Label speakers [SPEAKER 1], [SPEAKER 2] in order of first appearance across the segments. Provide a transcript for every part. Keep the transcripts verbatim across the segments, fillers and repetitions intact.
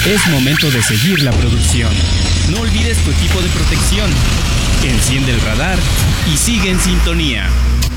[SPEAKER 1] Es momento de seguir la producción. No olvides tu equipo de protección. Enciende el radar y sigue en sintonía.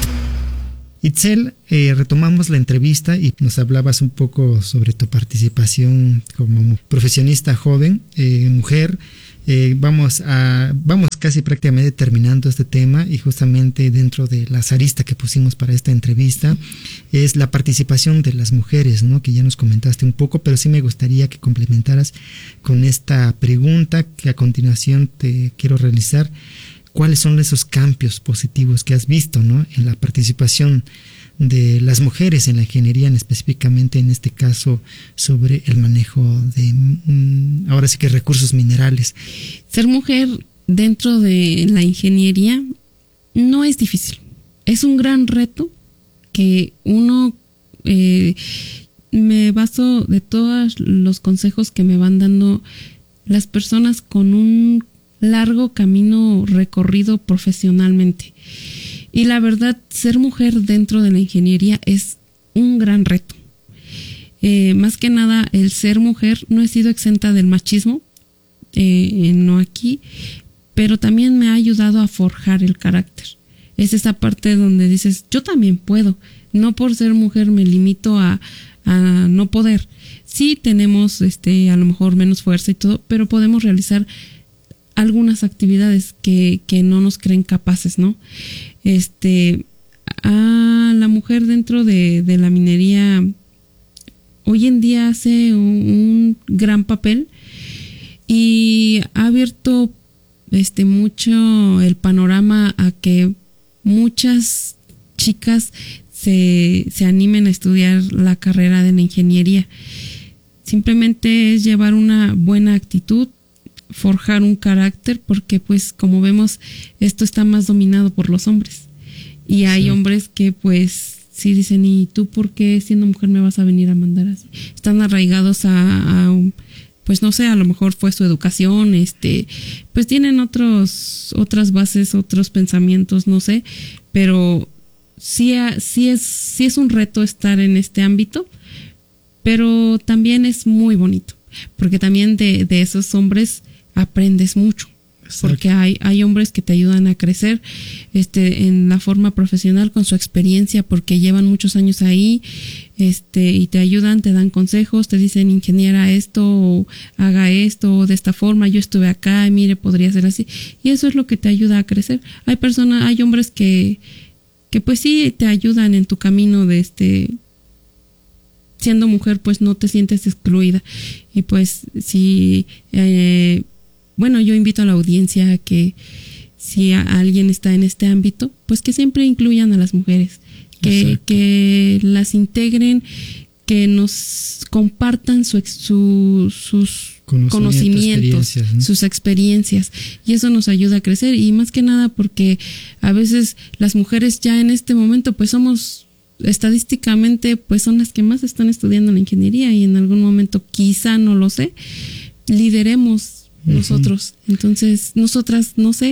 [SPEAKER 2] Itzel, eh, retomamos la entrevista y nos hablabas un poco sobre tu participación como profesionista joven, eh, mujer. Eh, vamos a vamos casi prácticamente terminando este tema, y justamente dentro de las aristas que pusimos para esta entrevista es la participación de las mujeres, ¿no? Que ya nos comentaste un poco, pero sí me gustaría que complementaras con esta pregunta que a continuación te quiero realizar. ¿Cuáles son esos cambios positivos que has visto, ¿no? En la participación de las mujeres en la ingeniería, en específicamente en este caso sobre el manejo de, mm, ahora sí que recursos minerales?
[SPEAKER 3] Ser mujer dentro de la ingeniería no es difícil. Es un gran reto que uno, eh, me baso de todos los consejos que me van dando las personas con un largo camino recorrido profesionalmente. Y la verdad, ser mujer dentro de la ingeniería es un gran reto. Eh, más que nada, el ser mujer no he sido exenta del machismo, eh, no aquí, pero también me ha ayudado a forjar el carácter. Es esa parte donde dices, yo también puedo. No por ser mujer me limito a, a no poder. Sí tenemos este, a lo mejor menos fuerza y todo, pero podemos realizar algunas actividades que, que no nos creen capaces, ¿no? Este, a la mujer dentro de, de la minería hoy en día hace un, un gran papel y ha abierto este mucho el panorama a que muchas chicas se, se animen a estudiar la carrera de la ingeniería. Simplemente es llevar una buena actitud, forjar un carácter, porque pues como vemos esto está más dominado por los hombres y hay sí. hombres que pues sí dicen, ¿y tú por qué siendo mujer me vas a venir a mandar así? Están arraigados a, a pues no sé, a lo mejor fue su educación, este pues tienen otros otras bases, otros pensamientos, no sé, pero sí, sí es sí es un reto estar en este ámbito, pero también es muy bonito, porque también de, de esos hombres aprendes mucho. Exacto. Porque hay, hay hombres que te ayudan a crecer este, en la forma profesional con su experiencia, porque llevan muchos años ahí, este, y te ayudan, te dan consejos, te dicen, ingeniera esto, o haga esto, o de esta forma, yo estuve acá, y mire, podría ser así. Y eso es lo que te ayuda a crecer. Hay personas, hay hombres que, que pues sí te ayudan en tu camino de este, siendo mujer, pues no te sientes excluida. Y pues si, eh, bueno, yo invito a la audiencia a que si a alguien está en este ámbito, pues que siempre incluyan a las mujeres, que, que las integren, que nos compartan su, su, sus conocimientos, experiencias, ¿no? Sus experiencias, y eso nos ayuda a crecer. Y más que nada porque a veces las mujeres ya en este momento pues somos estadísticamente pues son las que más están estudiando la ingeniería, y en algún momento quizá, no lo sé, lideremos nosotros. Uh-huh. Entonces, nosotras, no sé.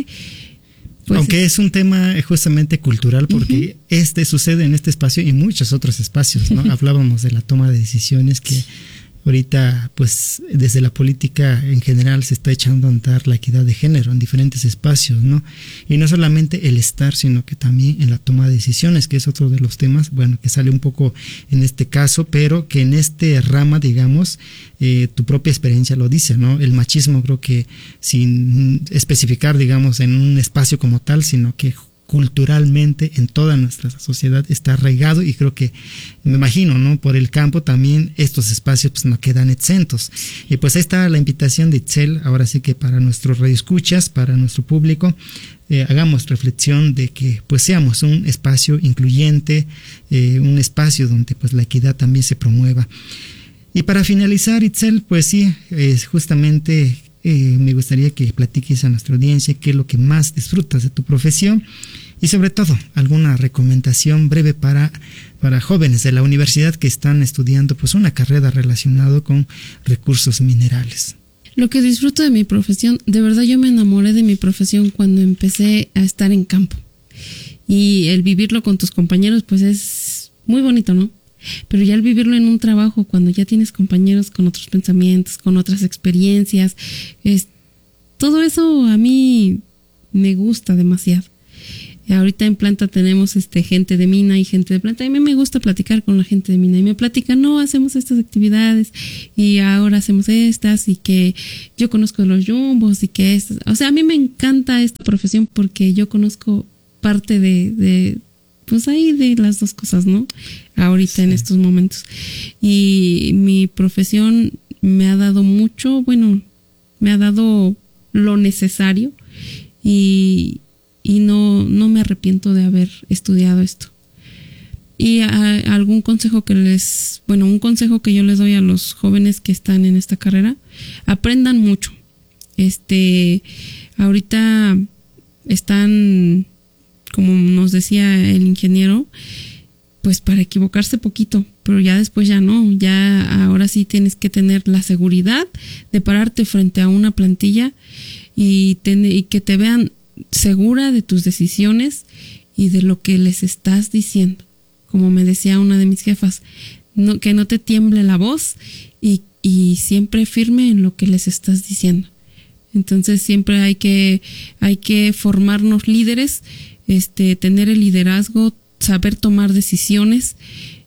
[SPEAKER 3] Pues,
[SPEAKER 2] aunque es un tema justamente cultural, porque uh-huh. este sucede en este espacio y muchos otros espacios, ¿no? Hablábamos de la toma de decisiones que ahorita, pues, desde la política en general se está echando a andar la equidad de género en diferentes espacios, ¿no? Y no solamente el estar, sino que también en la toma de decisiones, que es otro de los temas, bueno, que sale un poco en este caso, pero que en este rama, digamos, eh, tu propia experiencia lo dice, ¿no? El machismo, creo que sin especificar, digamos, en un espacio como tal, sino que culturalmente en toda nuestra sociedad está arraigado, y creo que, me imagino, ¿no? Por el campo también estos espacios pues no quedan exentos. Y pues ahí está la invitación de Itzel, ahora sí que para nuestros radioescuchas, para nuestro público, eh, hagamos reflexión de que pues seamos un espacio incluyente, eh, un espacio donde pues la equidad también se promueva. Y para finalizar, Itzel, pues sí, es justamente Eh, me gustaría que platiques a nuestra audiencia qué es lo que más disfrutas de tu profesión, y sobre todo alguna recomendación breve para, para jóvenes de la universidad que están estudiando pues una carrera relacionada con recursos minerales.
[SPEAKER 3] Lo que disfruto de mi profesión, de verdad yo me enamoré de mi profesión cuando empecé a estar en campo, y el vivirlo con tus compañeros pues es muy bonito, ¿no? Pero ya al vivirlo en un trabajo, cuando ya tienes compañeros con otros pensamientos, con otras experiencias, es, todo eso a mí me gusta demasiado. Ahorita en planta tenemos este gente de mina y gente de planta. Y a mí me gusta platicar con la gente de mina. Y me platican, no, hacemos estas actividades y ahora hacemos estas y que yo conozco los yumbos y que estas. O sea, a mí me encanta esta profesión porque yo conozco parte de, de pues ahí de las dos cosas, ¿no? Ahorita sí. En estos momentos. Y mi profesión me ha dado mucho, bueno, me ha dado lo necesario y... y no, no me arrepiento de haber estudiado esto. Y a, algún consejo que les, bueno, un consejo que yo les doy a los jóvenes que están en esta carrera, aprendan mucho. Este, ahorita están, como nos decía el ingeniero, pues para equivocarse poquito, pero ya después ya no, ya ahora sí tienes que tener la seguridad de pararte frente a una plantilla y, ten, y que te vean segura de tus decisiones y de lo que les estás diciendo. Como me decía una de mis jefas, no, que no te tiemble la voz y, y siempre firme en lo que les estás diciendo. Entonces siempre hay que, hay que formarnos líderes, este, tener el liderazgo, saber tomar decisiones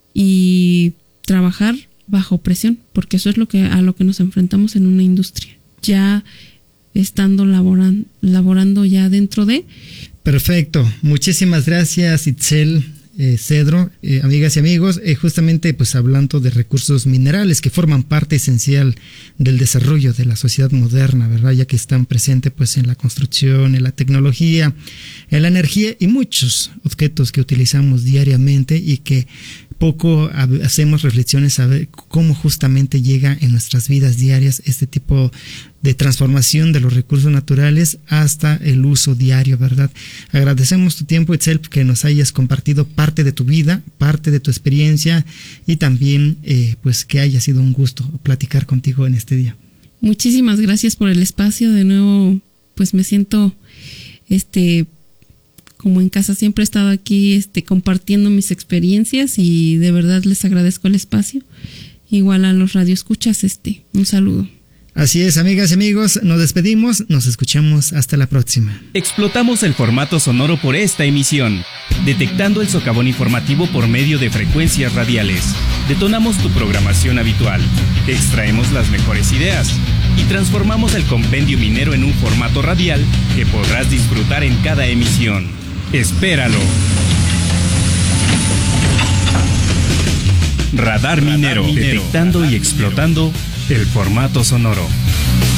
[SPEAKER 3] y trabajar bajo presión, porque eso es lo que, a lo que nos enfrentamos en una industria. Ya estando laboran, laborando ya dentro de...
[SPEAKER 2] Perfecto, muchísimas gracias Itzel eh, Cedro, eh, amigas y amigos, eh, justamente pues hablando de recursos minerales que forman parte esencial del desarrollo de la sociedad moderna, ¿verdad? Ya que están presentes pues en la construcción, en la tecnología, en la energía y muchos objetos que utilizamos diariamente y que poco hacemos reflexiones a ver cómo justamente llega en nuestras vidas diarias este tipo de transformación de los recursos naturales hasta el uso diario, ¿verdad? Agradecemos tu tiempo, Itzel, que nos hayas compartido parte de tu vida, parte de tu experiencia y también eh, pues que haya sido un gusto platicar contigo en este día.
[SPEAKER 3] Muchísimas gracias por el espacio. De nuevo, pues me siento este como en casa. Siempre he estado aquí este, compartiendo mis experiencias y de verdad les agradezco el espacio. Igual a los radioescuchas, este, un saludo.
[SPEAKER 2] Así es, amigas y amigos, nos despedimos, nos escuchamos hasta la próxima.
[SPEAKER 1] Explotamos el formato sonoro por esta emisión, detectando el socavón informativo por medio de frecuencias radiales. Detonamos tu programación habitual, extraemos las mejores ideas y transformamos el compendio minero en un formato radial que podrás disfrutar en cada emisión. ¡Espéralo! Radar Minero, detectando y explotando el formato sonoro.